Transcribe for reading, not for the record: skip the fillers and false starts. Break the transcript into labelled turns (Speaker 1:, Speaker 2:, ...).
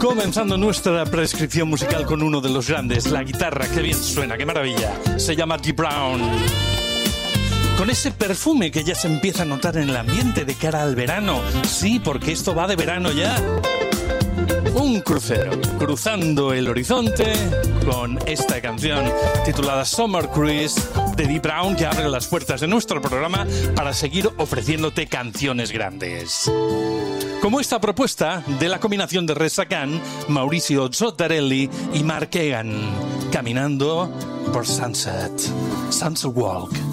Speaker 1: Comenzando nuestra prescripción musical con uno de los grandes, la guitarra, qué bien suena, qué maravilla. Se llama Dee Brown. Con ese perfume que ya se empieza a notar en el ambiente de cara al verano. Sí, porque esto va de verano ya. Un crucero, cruzando el horizonte con esta canción titulada Summer Cruise de Dee Brown, que abre las puertas de nuestro programa para seguir ofreciéndote canciones grandes. Como esta propuesta de la combinación de Reza Khan, Mauricio Zottarelli y Mark Egan, caminando por Sunset Walk.